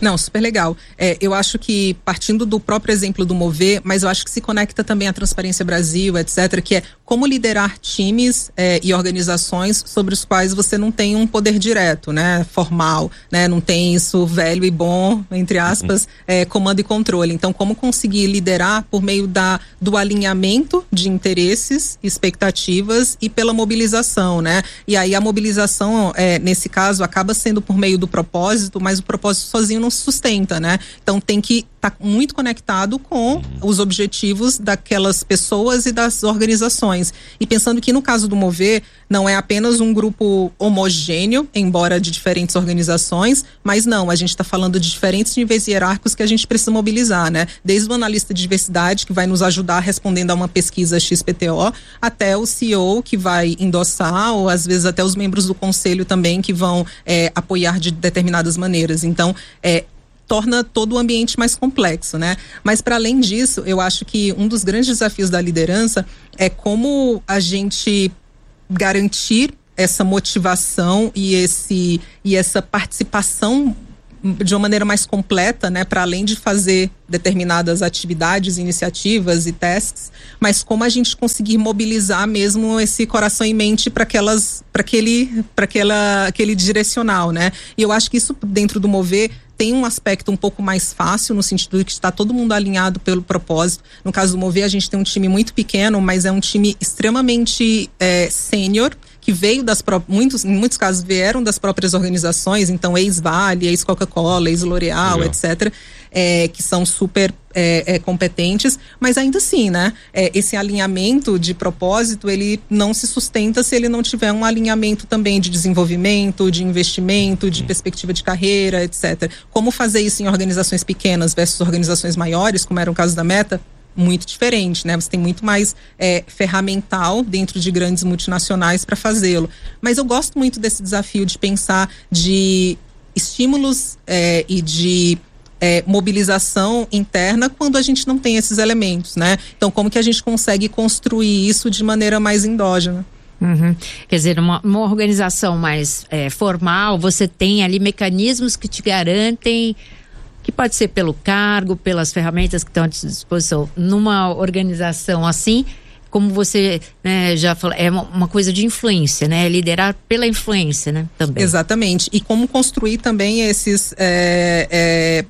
Não, super legal. É, eu acho que, partindo do próprio exemplo do Mover, mas eu acho que se conecta também à Transparência Brasil, etcétera, que é como liderar times é, e organizações sobre os quais você não tem um poder direto, né, formal, né, não tem isso velho e bom, entre aspas, é, comando e controle. Então, como conseguir liderar por meio da, do alinhamento de interesses, expectativas e pela mobilização, né? E aí a mobilização, é, nesse caso, acaba sendo por meio do propósito, mas o propósito sozinho não se sustenta, né? Então tem que estar tá muito conectado com os objetivos daquelas pessoas e das organizações. E pensando que no caso do Mover, não é apenas um grupo homogêneo, embora de diferentes organizações, mas não, a gente está falando de diferentes níveis hierárquicos que a gente precisa mobilizar, né? Desde o analista de diversidade, que vai nos ajudar respondendo a uma pesquisa X P T O, até o C E O, que vai endossar, ou às vezes até os membros do conselho também, que vão é, apoiar de determinadas maneiras. Então, é, torna todo o ambiente mais complexo, né? Mas para além disso, eu acho que um dos grandes desafios da liderança é como a gente garantir essa motivação e, esse, e essa participação de uma maneira mais completa, né, para além de fazer determinadas atividades, iniciativas e tasks, mas como a gente conseguir mobilizar mesmo esse coração e mente para aquelas, para aquele, para aquela, aquele direcional, né? E eu acho que isso dentro do Mover tem um aspecto um pouco mais fácil, no sentido de que está todo mundo alinhado pelo propósito. No caso do Mover, a gente tem um time muito pequeno, mas é um time extremamente é, sênior, que veio das próprias, muitos, em muitos casos vieram das próprias organizações, então ex-Vale, ex-Coca-Cola, ex-L'Oréal, etcétera, é, que são super é, é, competentes, mas ainda assim, né, é, esse alinhamento de propósito, ele não se sustenta se ele não tiver um alinhamento também de desenvolvimento, de investimento, de perspectiva de carreira, etcétera. Como fazer isso em organizações pequenas versus organizações maiores, como era o caso da Meta? Muito diferente, né? Você tem muito mais é, ferramental dentro de grandes multinacionais para fazê-lo. Mas eu gosto muito desse desafio de pensar de estímulos é, e de é, mobilização interna quando a gente não tem esses elementos, né? Então, como que a gente consegue construir isso de maneira mais endógena? Uhum. Quer dizer, uma, uma organização mais é, formal, você tem ali mecanismos que te garantem, que pode ser pelo cargo, pelas ferramentas que estão à disposição. Numa organização assim, como você né, já falou, é uma, uma coisa de influência, né? Liderar pela influência, né? Também. Exatamente. E como construir também esses... É, é,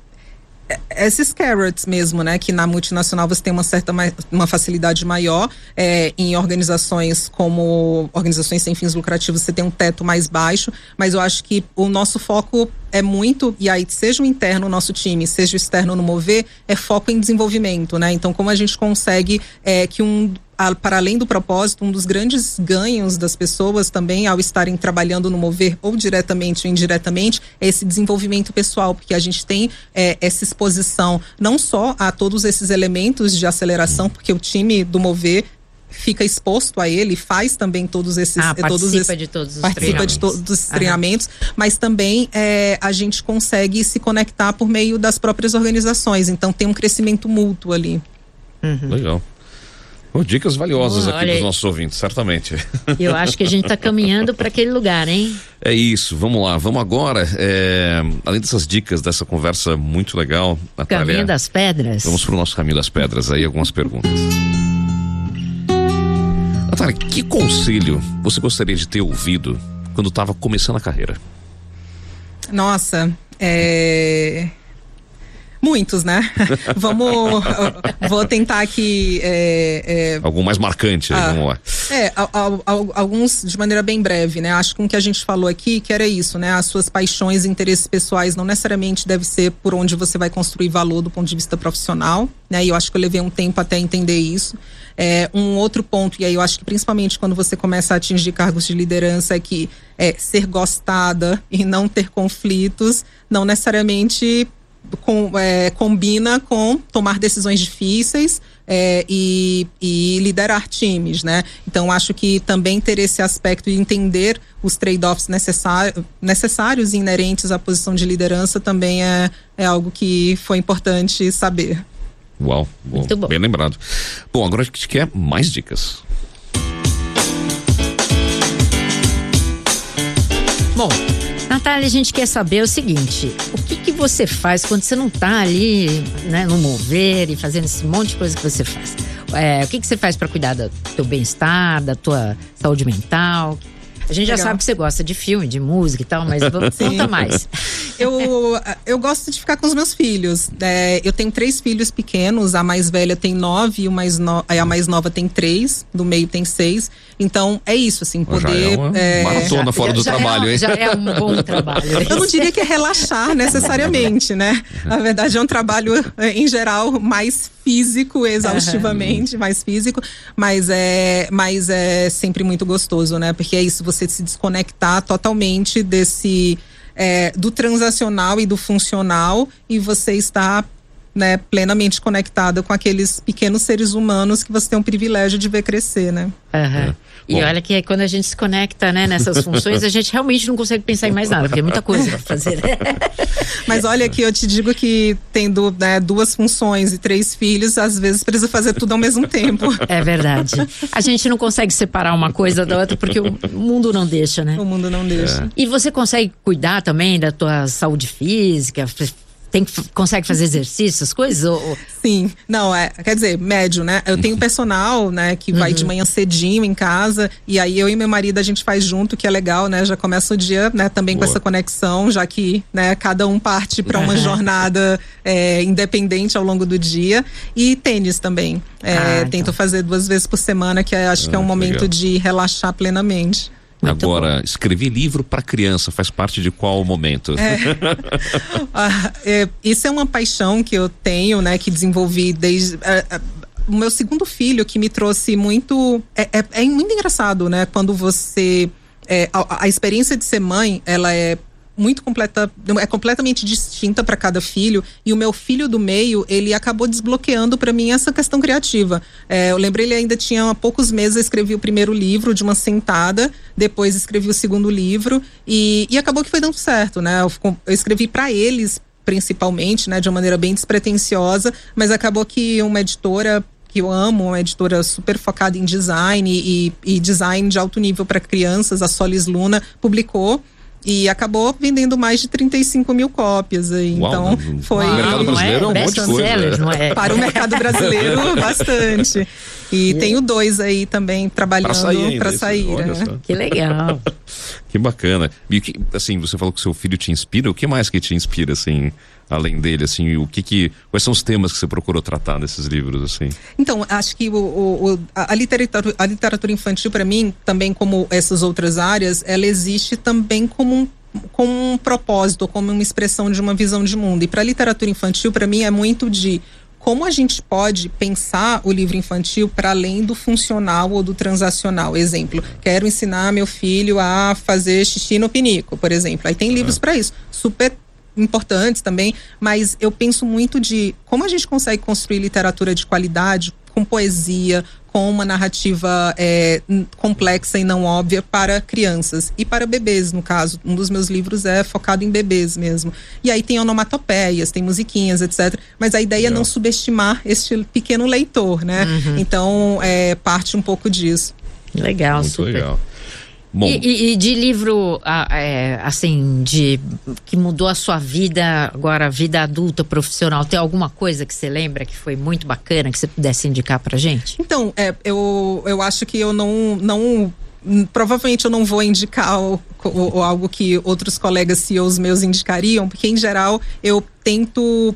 esses carrots mesmo, né, que na multinacional você tem uma certa uma facilidade maior, é, em organizações como organizações sem fins lucrativos você tem um teto mais baixo, mas eu acho que o nosso foco é muito, e aí seja o interno o nosso time, seja o externo no Mover, é foco em desenvolvimento, né, então como a gente consegue é, que um A, para além do propósito, um dos grandes ganhos das pessoas também ao estarem trabalhando no Mover, ou diretamente ou indiretamente, é esse desenvolvimento pessoal, porque a gente tem é, essa exposição não só a todos esses elementos de aceleração, porque o time do Mover fica exposto a ele, faz também todos esses... Ah, é, participa todos esses, de todos os participa treinamentos. de todos os treinamentos, mas também é, a gente consegue se conectar por meio das próprias organizações, então tem um crescimento mútuo ali. Uhum. Legal. Oh, dicas valiosas oh, aqui para os nossos ouvintes, certamente. Eu acho que a gente está caminhando para aquele lugar, hein? É isso, vamos lá, vamos agora, é, além dessas dicas, dessa conversa muito legal, Natália, Caminho das Pedras. Vamos para o nosso Caminho das Pedras, aí algumas perguntas. Natália, que conselho você gostaria de ter ouvido quando estava começando a carreira? Nossa, é... muitos, né? Vamos, vou tentar aqui... É, é... Algum mais marcante aí, ah, vamos lá. É, a, a, a, alguns de maneira bem breve, né? Acho que o que a gente falou aqui, que era isso, né? As suas paixões e interesses pessoais não necessariamente deve ser por onde você vai construir valor do ponto de vista profissional, né? E eu acho que eu levei um tempo até entender isso. É, um outro ponto, e aí eu acho que principalmente quando você começa a atingir cargos de liderança, é que é, ser gostada e não ter conflitos não necessariamente com, é, combina com tomar decisões difíceis é, e, e liderar times, né? Então acho que também ter esse aspecto de entender os trade-offs necessários, necessários e inerentes à posição de liderança também é, é algo que foi importante saber. Uau, bom, muito bom. Bem lembrado. Bom, agora a gente quer mais dicas. Bom, Natália, a gente quer saber o seguinte, o que que você faz quando você não tá ali, né, no mover e fazendo esse monte de coisa que você faz? É, o que que você faz para cuidar do teu bem-estar, da tua saúde mental? A gente já Legal. sabe que você gosta de filme, de música e tal, mas vamos, conta mais. Eu, eu gosto de ficar com os meus filhos. É, eu tenho três filhos pequenos, a mais velha tem nove e o mais no, a mais nova tem três, do meio tem seis. Então é isso, assim, poder. Já é uma é, maratona fora já, do já trabalho, é, hein? Já é um bom trabalho. Eu não diria que é relaxar necessariamente, né? Na verdade é um trabalho, em geral, mais físico, exaustivamente, uhum. mais físico, mas é, mas é sempre muito gostoso, né? Porque é isso, você se desconectar totalmente desse, é, do transacional e do funcional, e você está, né, plenamente conectada com aqueles pequenos seres humanos que você tem o privilégio de ver crescer, né? Uhum. É. E Bom. olha que quando a gente se conecta, né, nessas funções, a gente realmente não consegue pensar em mais nada, porque é muita coisa pra fazer. Mas olha que eu te digo que tendo, né, duas funções e três filhos, às vezes precisa fazer tudo ao mesmo tempo. É verdade. A gente não consegue separar uma coisa da outra porque o mundo não deixa, né? O mundo não deixa. É. E você consegue cuidar também da tua saúde física? Tem, consegue fazer exercício, essas coisas? Ou... Sim, não, é, quer dizer, médio, né? Eu tenho personal, né, que vai uhum. de manhã cedinho em casa, e aí eu e meu marido a gente faz junto, que é legal, né? Já começa o dia, né, também Boa. com essa conexão, já que, né, cada um parte para uma uhum. jornada é, independente ao longo do dia. E tênis também. É, ah, então. Tento fazer duas vezes por semana, que é, acho ah, que é um momento legal. de relaxar plenamente. Muito Agora, bom. escrever livro para criança faz parte de qual momento? É. ah, é, isso é uma paixão que eu tenho, né? Que desenvolvi desde... É, é, o meu segundo filho que me trouxe muito... É, é, é muito engraçado, né? Quando você... É, a, a experiência de ser mãe, ela é muito completa, é completamente distinta para cada filho, e o meu filho do meio, ele acabou desbloqueando para mim essa questão criativa. É, eu lembrei, ele ainda tinha há poucos meses, eu escrevi o primeiro livro de uma sentada, depois escrevi o segundo livro, e, e acabou que foi dando certo, né? Eu, eu escrevi para eles, principalmente, né, de uma maneira bem despretensiosa, mas acabou que uma editora que eu amo, uma editora super focada em design e, e design de alto nível para crianças, a Solis Luna, publicou. E acabou vendendo mais de trinta e cinco mil cópias aí. Uau, então no, foi. No mercado brasileiro é, é um monte de coisa. Sellers, não é? Para o mercado brasileiro, bastante. E yeah. tenho dois aí também trabalhando para sair. Pra sair né? Que legal. Que bacana. E que, assim, você falou que seu filho te inspira. O que mais que te inspira, assim, além dele, assim, o que que, quais são os temas que você procurou tratar nesses livros, assim? Então, acho que o, o, a, literatura, a literatura infantil, para mim, também como essas outras áreas, ela existe também como um como um propósito, como uma expressão de uma visão de mundo. E para a literatura infantil, para mim, é muito de como a gente pode pensar o livro infantil para além do funcional ou do transacional. Exemplo, quero ensinar meu filho a fazer xixi no pinico, por exemplo. Aí tem livros para isso, super importantes também, mas eu penso muito de como a gente consegue construir literatura de qualidade com poesia, com uma narrativa é, complexa e não óbvia para crianças e para bebês, no caso. Um dos meus livros é focado em bebês mesmo. E aí tem onomatopeias, tem musiquinhas, etcétera. Mas a ideia legal. É não subestimar este pequeno leitor, né? Uhum. Então, é, parte um pouco disso. Legal, muito super. legal. Bom. E, e, e de livro, é, assim, de que mudou a sua vida, agora a vida adulta, profissional, tem alguma coisa que você lembra que foi muito bacana, que você pudesse indicar pra gente? Então, é, eu, eu acho que eu não, não provavelmente eu não vou indicar o, o, o, algo que outros colegas C E Os meus indicariam, porque em geral eu tento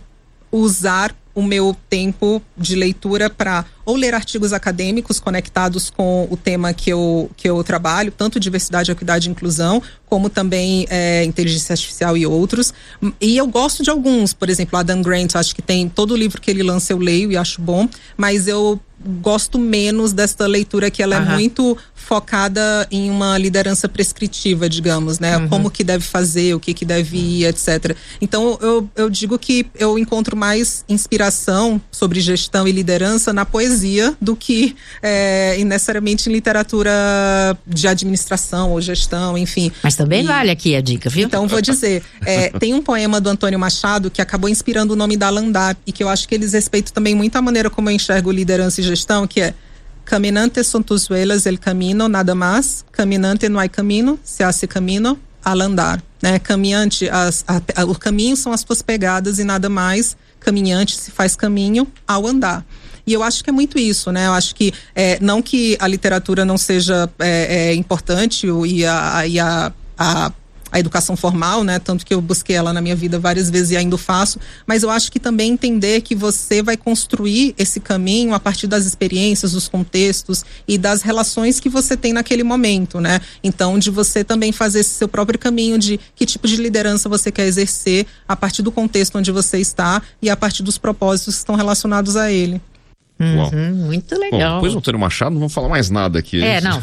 usar o meu tempo de leitura para ou ler artigos acadêmicos conectados com o tema que eu, que eu trabalho, tanto diversidade, equidade e inclusão, como também é, inteligência artificial e outros. E eu gosto de alguns, por exemplo, Adam Grant, acho que tem todo o livro que ele lança eu leio e acho bom, mas eu gosto menos desta leitura que ela uhum. é muito focada em uma liderança prescritiva, digamos, né? Uhum. Como que deve fazer, o que que deve ir, etcétera. Então, eu, eu digo que eu encontro mais inspiração sobre gestão e liderança na poesia do que é, necessariamente em literatura de administração ou gestão, enfim. Mas também e, vale aqui a dica, viu? Então, vou dizer, é, tem um poema do Antônio Machado que acabou inspirando o nome da Landar e que eu acho que eles respeitam também muito a maneira como eu enxergo liderança e gestão, que é Caminante son tus velas el camino, nada más. Caminante no hay camino, se hace camino, al andar, né? Caminhante, as, a, a, o caminho são as tuas pegadas e nada mais. Caminhante se faz caminho ao andar. E eu acho que é muito isso, né? Eu acho que, é, não que a literatura não seja é, é, importante e a, e a, a a educação formal, né, tanto que eu busquei ela na minha vida várias vezes e ainda faço, mas eu acho que também entender que você vai construir esse caminho a partir das experiências, dos contextos e das relações que você tem naquele momento, né, então de você também fazer esse seu próprio caminho de que tipo de liderança você quer exercer a partir do contexto onde você está e a partir dos propósitos que estão relacionados a ele. Uhum, muito legal. Bom, depois do Antônio Machado não vamos falar mais nada aqui. É, não.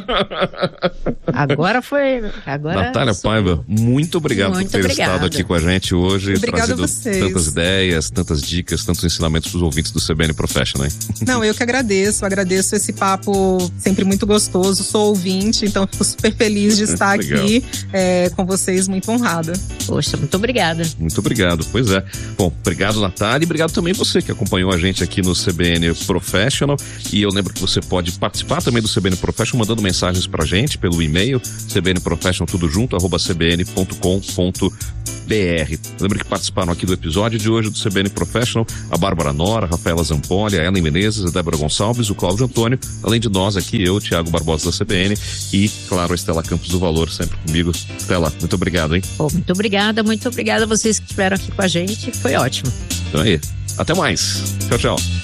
Agora foi... Agora Natália sou... Paiva, muito obrigado muito por ter obrigada. estado aqui com a gente hoje. Obrigada trazido a vocês. Tantas ideias, tantas dicas, tantos ensinamentos para os ouvintes do C B N Professional, hein? Não, eu que agradeço, agradeço esse papo sempre muito gostoso, sou ouvinte, então fico super feliz de estar aqui é, com vocês, muito honrada. Poxa, muito obrigada. Muito obrigado, pois é. Bom, obrigado, Natália, e obrigado também você que acompanhou a gente aqui no C B N Professional, e eu lembro que você pode participar também do C B N Professional mandando mensagens pra gente pelo e-mail c b n professional tudo junto arroba c b n ponto com ponto b r. Lembro que participaram aqui do episódio de hoje do C B N Professional a Bárbara Nora, a Rafaela Zampoli, a Ellen Menezes, a Débora Gonçalves, o Cláudio Antônio, além de nós aqui, eu, Thiago Barbosa da C B N e, claro, a Estela Campos do Valor, sempre comigo. Estela, muito obrigado, hein? Oh, muito obrigada, muito obrigada a vocês que estiveram aqui com a gente, foi ótimo. Então aí, até mais. Tchau, tchau.